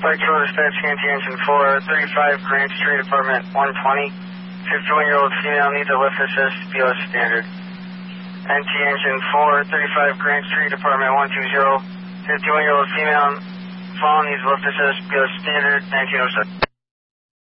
Flight controller dispatch, Scanty engine 435 Grant Street, apartment 120. 51-year-old female needs a lift assist, BLS standard. NT engine 435 Grant Street, apartment 120. 51-year-old female fall needs lift assist, BLS standard, 1907.